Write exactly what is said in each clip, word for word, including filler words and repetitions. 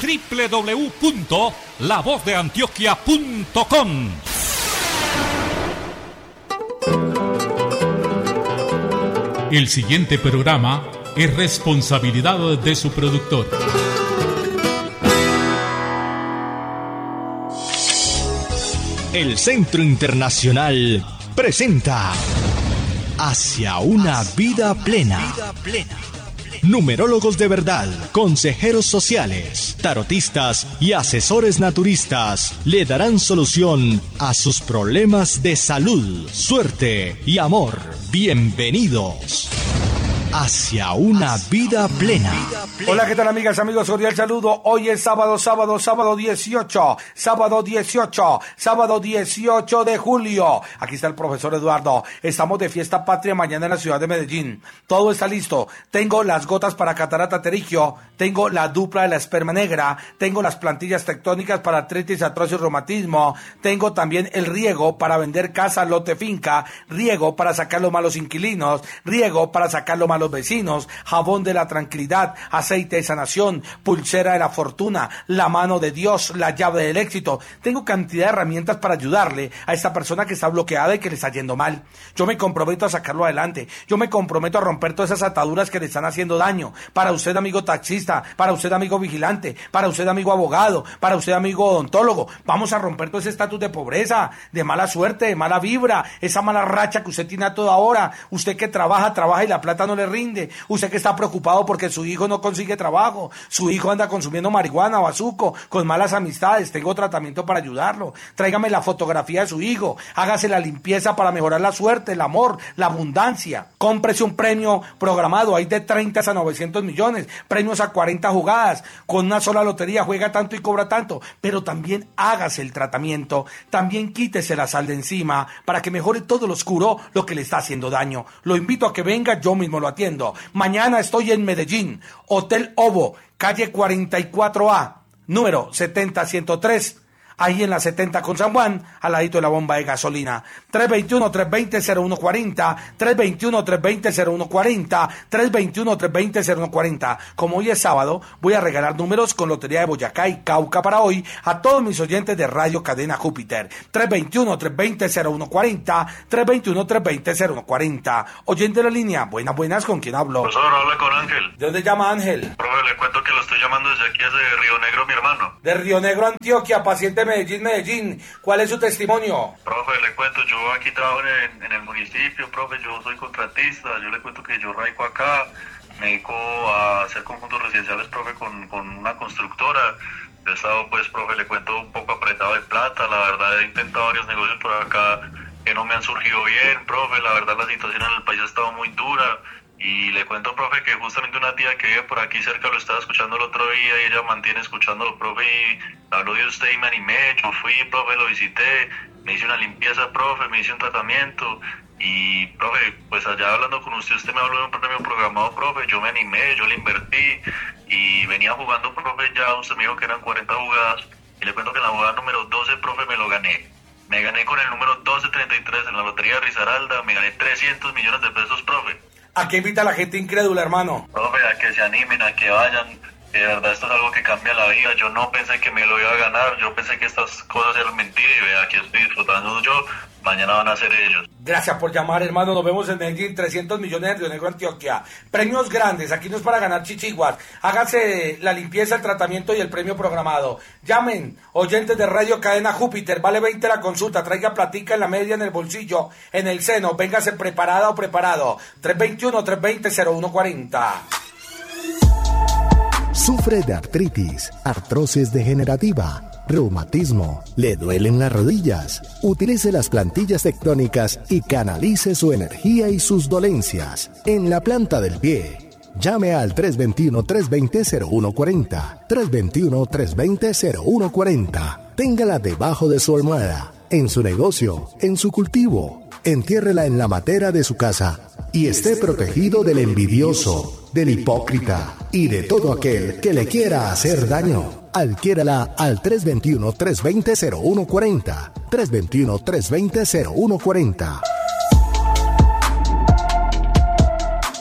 doble u doble u doble u punto la voz de antioquia punto com. El siguiente programa es responsabilidad de su productor. El Centro Internacional presenta Hacia una vida plena. Numerólogos de verdad, consejeros sociales, tarotistas y asesores naturistas le darán solución a sus problemas de salud, suerte y amor. Bienvenidos hacia una vida plena. Hola, ¿qué tal, amigas, amigos? Cordial saludo. Hoy es sábado, sábado, sábado dieciocho, sábado dieciocho, sábado dieciocho de julio. Aquí está el profesor Eduardo. Estamos de fiesta patria mañana en la ciudad de Medellín. Todo está listo. Tengo las gotas para catarata pterigio, tengo la dupla de la esperma negra, tengo las plantillas tectónicas para artritis, artrosis, reumatismo, tengo también el riego para vender casa, lote, finca, riego para sacar los malos inquilinos, riego para sacar los malos los vecinos, jabón de la tranquilidad, aceite de sanación, pulsera de la fortuna, la mano de Dios, la llave del éxito. Tengo cantidad de herramientas para ayudarle a esta persona que está bloqueada y que le está yendo mal. Yo me comprometo a sacarlo adelante. Yo me comprometo a romper todas esas ataduras que le están haciendo daño. Para usted, amigo taxista, para usted, amigo vigilante, para usted, amigo abogado, para usted, amigo odontólogo. Vamos a romper todo ese estatus de pobreza, de mala suerte, de mala vibra, esa mala racha que usted tiene a toda hora. Usted que trabaja, trabaja y la plata no le rinde. Usted que está preocupado porque su hijo no consigue trabajo, su hijo anda consumiendo marihuana, bazuco, con malas amistades. Tengo tratamiento para ayudarlo. Tráigame la fotografía de su hijo, hágase la limpieza para mejorar la suerte, el amor, la abundancia. Cómprese un premio programado, hay de treinta a novecientos millones, premios a cuarenta jugadas, con una sola lotería, juega tanto y cobra tanto. Pero también hágase el tratamiento, también quítese la sal de encima para que mejore todo lo oscuro, lo que le está haciendo daño. Lo invito a que venga, yo mismo lo atiendo. Mañana estoy en Medellín, Hotel Ovo, calle cuarenta y cuatro A, número setenta ciento tres, ahí en la setenta con San Juan, al ladito de la bomba de gasolina. tres dos uno, tres dos cero, cero uno cuatro cero, tres dos uno, tres dos cero, cero uno cuatro cero, tres dos uno, tres dos cero, cero uno cuatro cero. Como hoy es sábado, voy a regalar números con Lotería de Boyacá y Cauca para hoy a todos mis oyentes de Radio Cadena Júpiter. tres dos uno, tres dos cero, cero uno cuatro cero, tres dos uno, tres dos cero, cero uno cuatro cero. Oyente de la línea, buenas, buenas, ¿con quién hablo? Profesor, habla con Ángel. ¿De dónde llama Ángel? Profe, le cuento que lo estoy llamando desde aquí, desde Río Negro, mi hermano. De Río Negro, Antioquia, paciente Medellín, Medellín. ¿Cuál es su testimonio? Profe, le cuento, yo aquí trabajo en, en el municipio, profe, yo soy contratista, yo le cuento que yo radico acá, me dedico a hacer conjuntos residenciales, profe, con, con una constructora. He estado, pues, profe, le cuento, un poco apretado de plata, la verdad he intentado varios negocios por acá que no me han surgido bien, profe, la verdad la situación en el país ha estado muy dura. Y le cuento, profe, que justamente una tía que vive por aquí cerca lo estaba escuchando el otro día y ella mantiene escuchándolo, profe, y habló de usted y me animé. Yo fui, profe, lo visité, me hice una limpieza, profe, me hice un tratamiento y, profe, pues allá hablando con usted, usted me habló de un premio programado, profe, yo me animé, yo le invertí y venía jugando, profe, ya usted me dijo que eran cuarenta jugadas y le cuento que en la jugada número doce, profe, me lo gané. Me gané con el número doce treinta y tres en la lotería de Risaralda, me gané trescientos millones de pesos, profe. ¿A qué invita a la gente incrédula, hermano? Profe, a que se animen, a que vayan. De verdad, esto es algo que cambia la vida. Yo no pensé que me lo iba a ganar. Yo pensé que estas cosas eran mentiras y vea, aquí estoy disfrutando yo. Mañana van a ser ellos. Gracias por llamar, hermano. Nos vemos en Medellín, trescientos millones en Río Negro, Antioquia. Premios grandes. Aquí no es para ganar chichiguas. Hágase la limpieza, el tratamiento y el premio programado. Llamen, oyentes de Radio Cadena Júpiter. Vale veinte la consulta. Traiga platica en la media, en el bolsillo, en el seno. Véngase preparada o preparado. tres dos uno, tres dos cero, cero uno cuatro cero. Sufre de artritis, artrosis degenerativa, reumatismo, le duelen las rodillas. Utilice las plantillas tectónicas y canalice su energía y sus dolencias en la planta del pie. Llame al tres dos uno, tres dos cero, cero uno cuatro cero, tres dos uno, tres dos cero, cero uno cuatro cero. Téngala debajo de su almohada, en su negocio, en su cultivo. Entiérrela en la matera de su casa y esté protegido del envidioso, del hipócrita y de todo aquel que le quiera hacer daño. Adquiérala al tres dos uno, tres dos cero, cero uno cuatro cero, tres dos uno, tres dos cero, cero uno cuatro cero.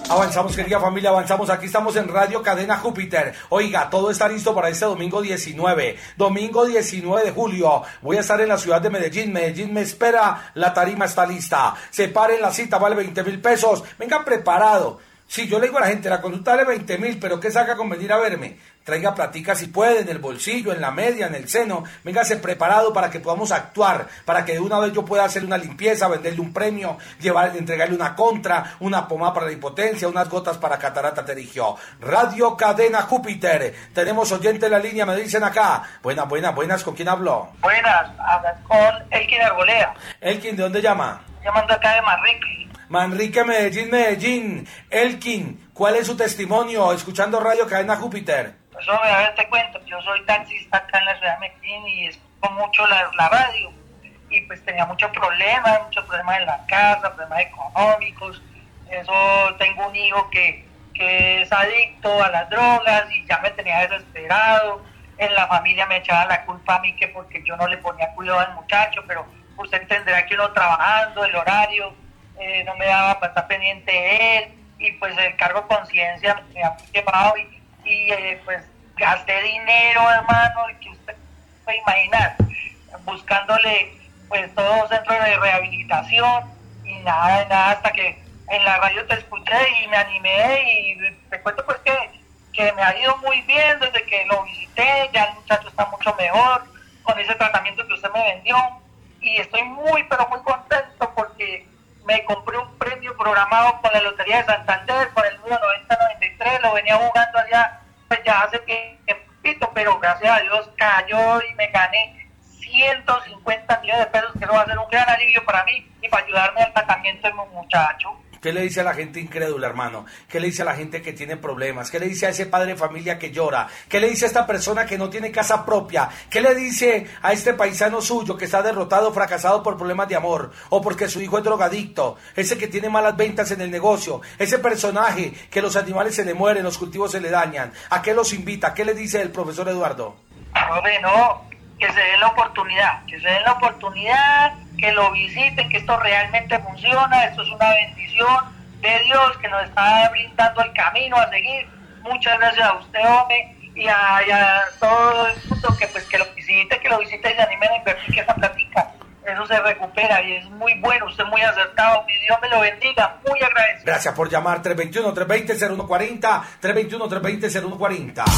Avanzamos, querida familia, avanzamos. Aquí estamos en Radio Cadena Júpiter. Oiga, todo está listo para este domingo diecinueve. Domingo diecinueve de julio. Voy a estar en la ciudad de Medellín. Medellín me espera. La tarima está lista. Separen la cita, vale veinte mil pesos. Venga preparado. Sí, yo le digo a la gente, la consulta vale veinte mil, pero ¿qué saca con venir a verme? Traiga platica si puede, en el bolsillo, en la media, en el seno. Véngase preparado para que podamos actuar, para que de una vez yo pueda hacer una limpieza, venderle un premio, llevar, entregarle una contra, una pomada para la impotencia, unas gotas para catarata pterigio. Radio Cadena Júpiter. Tenemos oyente en la línea, me dicen acá. Buenas, buenas, buenas, ¿con quién hablo? Buenas, hablas con Elkin Arboleda. Elkin, ¿de dónde llama? Llamando acá de Manrique. Manrique, Medellín, Medellín. Elkin, ¿cuál es su testimonio escuchando Radio Cadena Júpiter? Pues hombre, a ver, te cuento, yo soy taxista acá en la ciudad de Medellín y escucho mucho la, la radio. Y pues tenía muchos problemas, muchos problemas en la casa, problemas económicos. Eso, tengo un hijo que, que es adicto a las drogas y ya me tenía desesperado. En la familia me echaban la culpa a mí que porque yo no le ponía cuidado al muchacho, pero usted entenderá que uno trabajando, el horario, eh, no me daba para estar pendiente de él, y pues el cargo de conciencia me ha quemado y, y eh, pues gasté dinero, hermano, que usted puede imaginar, buscándole pues todo centro de rehabilitación y nada, nada, hasta que en la radio te escuché y me animé y te cuento pues que, que me ha ido muy bien desde que lo visité, ya el muchacho está mucho mejor con ese tratamiento que usted me vendió y estoy muy pero muy contento porque me compré un premio programado con la Lotería de Santander, con el número noventa noventa y tres, lo venía jugando allá pues ya hace tiempito, pero gracias a Dios cayó y me gané ciento cincuenta millones de pesos, que eso va a ser un gran alivio para mí y para ayudarme al tratamiento de mi muchacho. ¿Qué le dice a la gente incrédula, hermano? ¿Qué le dice a la gente que tiene problemas? ¿Qué le dice a ese padre de familia que llora? ¿Qué le dice a esta persona que no tiene casa propia? ¿Qué le dice a este paisano suyo que está derrotado, fracasado por problemas de amor? O porque su hijo es drogadicto, ese que tiene malas ventas en el negocio, ese personaje que los animales se le mueren, los cultivos se le dañan. ¿A qué los invita? ¿Qué le dice el profesor Eduardo? No, no, que se den la oportunidad, que se den la oportunidad, que lo visiten, que esto realmente funciona, esto es una bendición de Dios que nos está brindando el camino a seguir. Muchas gracias a usted, hombre, y a, y a todo el mundo que pues que lo visite, que lo visite y se animen a invertir, que esa plática, eso se recupera y es muy bueno, usted es muy acertado, mi Dios me lo bendiga, muy agradecido. Gracias por llamar, tres dos uno, tres dos cero, cero uno cuatro cero, tres dos uno, tres dos cero, cero uno cuatro cero.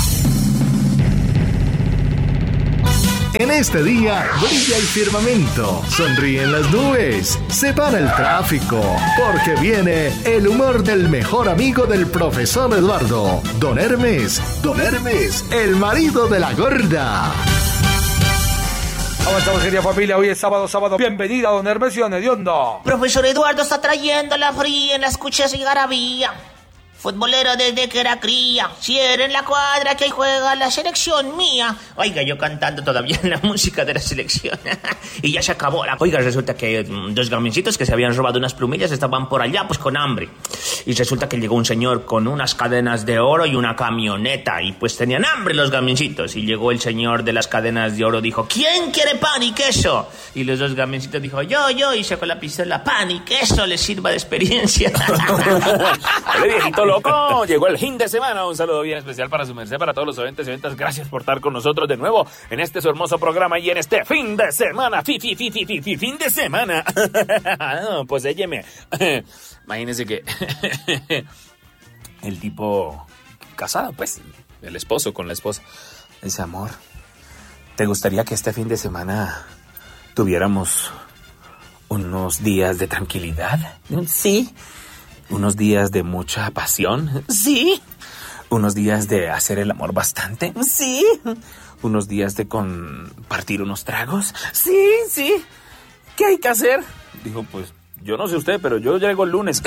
En este día brilla el firmamento, sonríen las nubes, se para el tráfico, porque viene el humor del mejor amigo del profesor Eduardo, Don Hermes, Don Hermes, el marido de la gorda. Avanzamos, querida familia, hoy es sábado, sábado. Bienvenida, Don Hermes y Don Hediondo. Profesor Eduardo está trayendo la fría en la escucha y garabía. Futbolero desde que era cría, cierren la cuadra que hoy juega la selección mía. Oiga, yo cantando todavía la música de la selección. Y ya se acabó la... Oiga, resulta que dos gamincitos que se habían robado unas plumillas estaban por allá, pues con hambre. Y resulta que llegó un señor con unas cadenas de oro y una camioneta. Y pues tenían hambre los gamincitos. Y llegó el señor de las cadenas de oro, dijo, ¿quién quiere pan y queso? Y los dos gamincitos dijo, yo, yo, y sacó la pistola, pan y queso les sirva de experiencia. Hola, viejito loco, llegó el fin de semana. Un saludo bien especial para su merced, para todos los oyentes y oyentas. Gracias por estar con nosotros de nuevo en este su hermoso programa y en este fin de semana. Fi, fi, fi, fi, fi, fi, fin de semana. No, pues élleme. Imagínense que el tipo casado, pues, el esposo con la esposa, dice, amor, ¿te gustaría que este fin de semana tuviéramos unos días de tranquilidad? Sí. ¿Unos días de mucha pasión? Sí. ¿Unos días de hacer el amor bastante? Sí. ¿Unos días de compartir unos tragos? Sí, sí. ¿Qué hay que hacer? Dijo, pues, yo no sé usted, pero yo llego el lunes.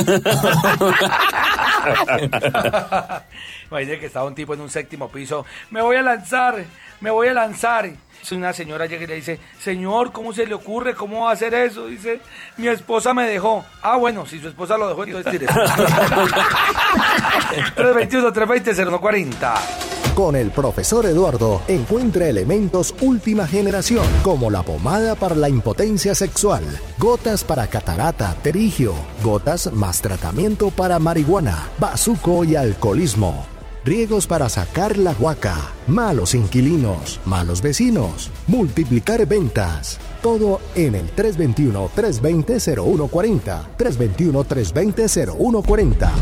Imagínate que estaba un tipo en un séptimo piso. Me voy a lanzar, me voy a lanzar. Una señora llega y le dice, señor, ¿cómo se le ocurre? ¿Cómo va a hacer eso? Dice, mi esposa me dejó. Ah, bueno, si su esposa lo dejó, entonces tire. tres dos uno, tres dos cero, tres dos cero, cero uno cuatro cero. Con el profesor Eduardo encuentra elementos última generación, como la pomada para la impotencia sexual, gotas para catarata, terigio, gotas más tratamiento para marihuana, bazuco y alcoholismo, riegos para sacar la guaca, malos inquilinos, malos vecinos, multiplicar ventas. Todo en el tres dos uno, tres dos cero, cero uno cuatro cero, tres dos uno, tres dos cero, cero uno cuatro cero.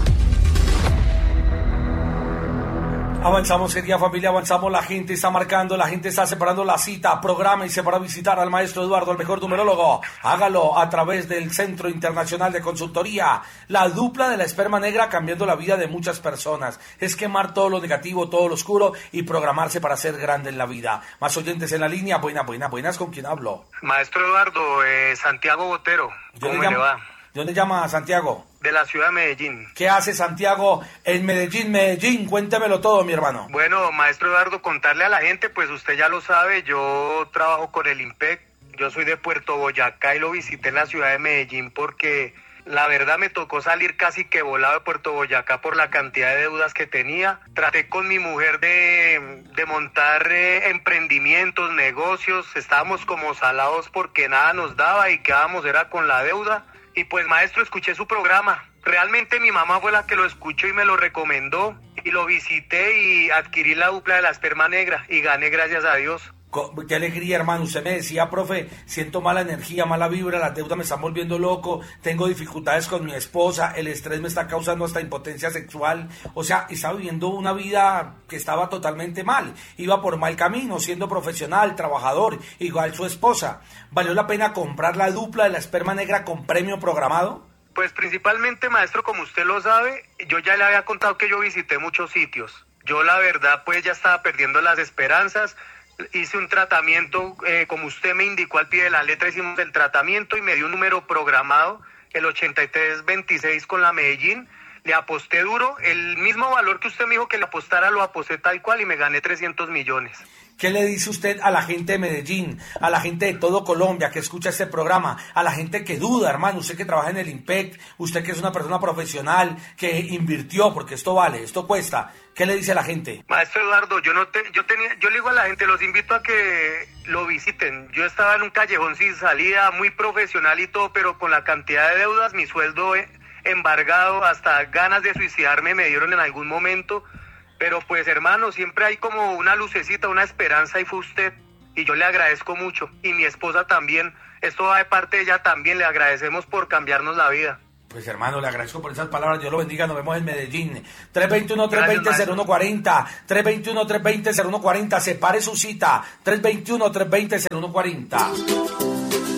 Avanzamos, querida familia, avanzamos, la gente está marcando, la gente está separando la cita, prográmense para visitar al maestro Eduardo, el mejor numerólogo. Hágalo a través del Centro Internacional de Consultoría, la dupla de la esperma negra, cambiando la vida de muchas personas. Es quemar todo lo negativo, todo lo oscuro y programarse para ser grande en la vida. Más oyentes en la línea, buenas, buenas, buenas, ¿con quién hablo? Maestro Eduardo, eh, Santiago Botero, ¿cómo me le va? ¿De dónde llama Santiago? De la ciudad de Medellín. ¿Qué hace Santiago en Medellín, Medellín? Cuéntemelo todo, mi hermano. Bueno, maestro Eduardo, contarle a la gente, pues usted ya lo sabe, yo trabajo con el IMPEC, yo soy de Puerto Boyacá y lo visité en la ciudad de Medellín porque la verdad me tocó salir casi que volado de Puerto Boyacá por la cantidad de deudas que tenía. Traté con mi mujer de, de montar eh, emprendimientos, negocios, estábamos como salados porque nada nos daba y quedábamos era con la deuda. Y pues maestro, escuché su programa, realmente mi mamá fue la que lo escuchó y me lo recomendó y lo visité y adquirí la dupla de la esperma negra y gané gracias a Dios. Qué alegría, hermano. Usted me decía, profe, siento mala energía, mala vibra, las deudas me están volviendo loco, tengo dificultades con mi esposa, el estrés me está causando hasta impotencia sexual. O sea, estaba viviendo una vida que estaba totalmente mal, iba por mal camino, siendo profesional, trabajador, igual su esposa. ¿Valió la pena comprar la dupla de la esperma negra con premio programado? Pues principalmente, maestro, como usted lo sabe, yo ya le había contado que yo visité muchos sitios. Yo la verdad pues ya estaba perdiendo las esperanzas. Hice un tratamiento, eh, como usted me indicó al pie de la letra, hicimos el tratamiento y me dio un número programado, el ochenta y tres veintiséis con la Medellín. Le aposté duro, el mismo valor que usted me dijo que le apostara, lo aposté tal cual y me gané trescientos millones. ¿Qué le dice usted a la gente de Medellín, a la gente de todo Colombia que escucha este programa, a la gente que duda, hermano, usted que trabaja en el IMPEC, usted que es una persona profesional, que invirtió, porque esto vale, esto cuesta? ¿Qué le dice a la gente? Maestro Eduardo, yo no te, yo tenía, yo le digo a la gente, los invito a que lo visiten. Yo estaba en un callejón sin salida, muy profesional y todo, pero con la cantidad de deudas, mi sueldo embargado, hasta ganas de suicidarme me dieron en algún momento. Pero pues hermano, siempre hay como una lucecita, una esperanza y fue usted. Y yo le agradezco mucho. Y mi esposa también. Esto va de parte de ella también. Le agradecemos por cambiarnos la vida. Pues hermano, le agradezco por esas palabras. Dios lo bendiga. Nos vemos en Medellín. tres dos uno, tres dos cero, cero uno cuatro cero. tres dos uno, tres dos cero, cero uno cuatro cero. Separe su cita. tres dos uno, tres dos cero, cero uno cuatro cero.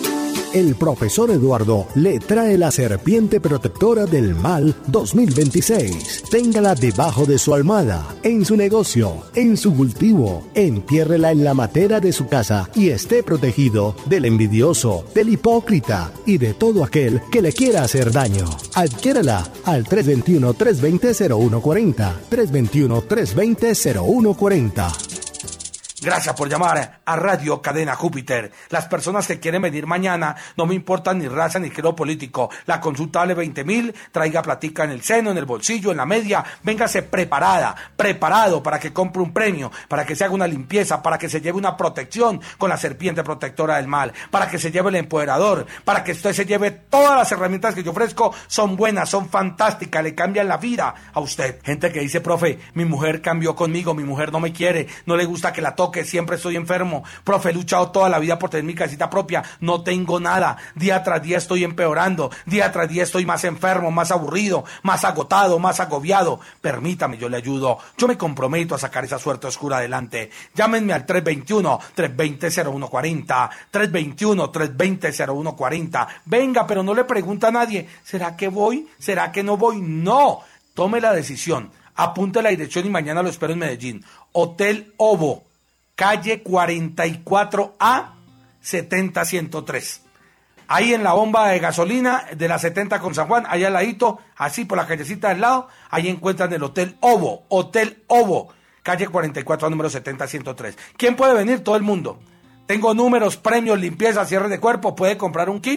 El profesor Eduardo le trae la serpiente protectora del mal dos mil veintiséis. Téngala debajo de su almohada, en su negocio, en su cultivo. Entiérrela en la matera de su casa y esté protegido del envidioso, del hipócrita y de todo aquel que le quiera hacer daño. Adquiérala al tres dos uno, tres dos cero, cero uno cuatro cero. tres dos uno, tres dos cero, cero uno cuatro cero. Gracias por llamar a Radio Cadena Júpiter. Las personas que quieren venir mañana, no me importa ni raza ni credo político. La consulta vale veinte mil, traiga platica en el seno, en el bolsillo, en la media. Véngase preparada, preparado para que compre un premio, para que se haga una limpieza, para que se lleve una protección con la serpiente protectora del mal, para que se lleve el empoderador, para que usted se lleve todas las herramientas que yo ofrezco. Son buenas, son fantásticas, le cambian la vida a usted. Gente que dice, profe, mi mujer cambió conmigo, mi mujer no me quiere, no le gusta que la toque, que siempre estoy enfermo. Profe, he luchado toda la vida por tener mi casita propia, no tengo nada, día tras día estoy empeorando, día tras día estoy más enfermo, más aburrido, más agotado, más agobiado. Permítame, yo le ayudo, yo me comprometo a sacar esa suerte oscura adelante. Llámenme al tres dos uno, tres dos cero, cero uno cuatro cero, tres dos uno, tres dos cero, cero uno cuatro cero. Venga, pero no le pregunta a nadie, ¿será que voy? ¿Será que no voy? No, tome la decisión, apunte la dirección y mañana lo espero en Medellín. Hotel Ovo, calle cuarenta y cuatro A, setenta ciento tres. Ahí en la bomba de gasolina de la setenta con San Juan, allá al ladito, así por la callecita del lado, ahí encuentran el Hotel Ovo, Hotel Ovo, calle cuarenta y cuatro, número setenta ciento tres. ¿Quién puede venir? Todo el mundo. Tengo números, premios, limpieza, cierre de cuerpo, puede comprar un kit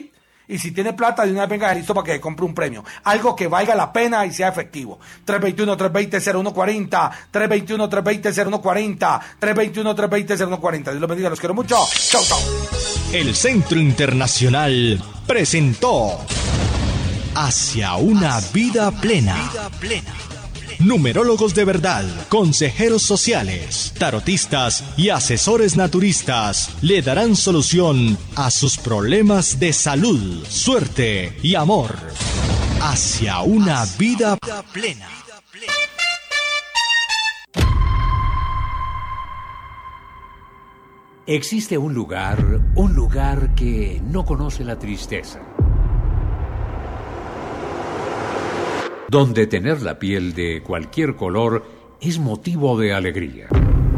Y si tiene plata, de una vez venga listo para que compre un premio. Algo que valga la pena y sea efectivo. tres dos uno, tres dos cero, cero uno cuatro cero. tres dos uno, tres dos cero, cero uno cuatro cero. tres dos uno, tres dos cero, cero uno cuatro cero. Dios los bendiga, los quiero mucho. Chau, chau. El Centro Internacional presentó Hacia una vida plena. Numerólogos de verdad, consejeros sociales, tarotistas y asesores naturistas le darán solución a sus problemas de salud, suerte y amor. Hacia una vida plena. Existe un lugar, un lugar que no conoce la tristeza, donde tener la piel de cualquier color es motivo de alegría.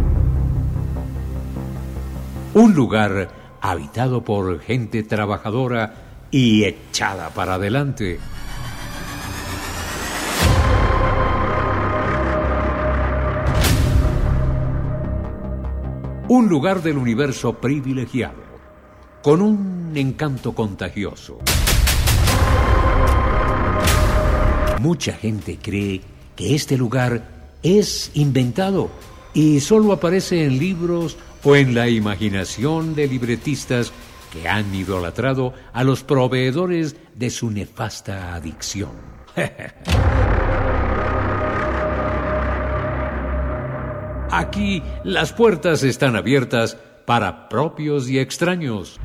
Un lugar habitado por gente trabajadora y echada para adelante. Un lugar del universo privilegiado, con un encanto contagioso. Mucha gente cree que este lugar es inventado y solo aparece en libros o en la imaginación de libretistas que han idolatrado a los proveedores de su nefasta adicción. Aquí las puertas están abiertas para propios y extraños.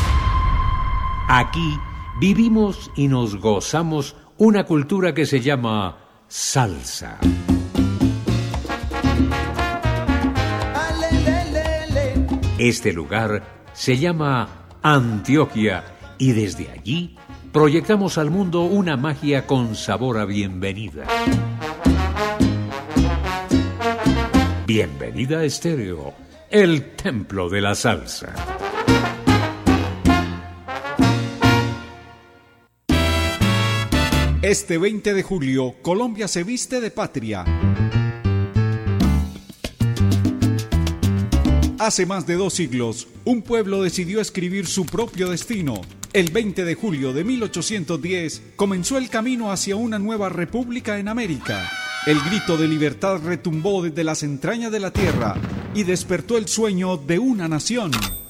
Aquí vivimos y nos gozamos una cultura que se llama salsa. Este lugar se llama Antioquia y desde allí proyectamos al mundo una magia con sabor a bienvenida. Bienvenida a Estéreo, el templo de la salsa. Este veinte de julio, Colombia se viste de patria. Hace más de dos siglos, un pueblo decidió escribir su propio destino. El veinte de julio de mil ochocientos diez, comenzó el camino hacia una nueva república en América. El grito de libertad retumbó desde las entrañas de la tierra y despertó el sueño de una nación.